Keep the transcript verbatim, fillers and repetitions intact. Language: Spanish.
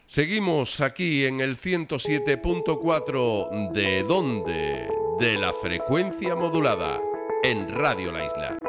Seguimos aquí en el ciento siete punto cuatro. ¿De dónde? De la frecuencia modulada en Radio La Isla.